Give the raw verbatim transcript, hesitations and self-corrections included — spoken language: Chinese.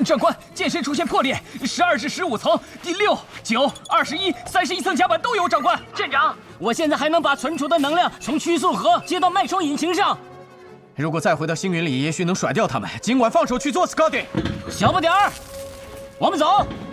长官，剑身出现破裂，十二至十五层，第六、九、二十一、三十一层甲板都有。长官， 舰长，我现在还能把存储的能量从曲速盒接到脉冲引擎上。 如果再回到星云里，也许能甩掉他们。尽管放手去做 Scotty。 小不点儿，我们走。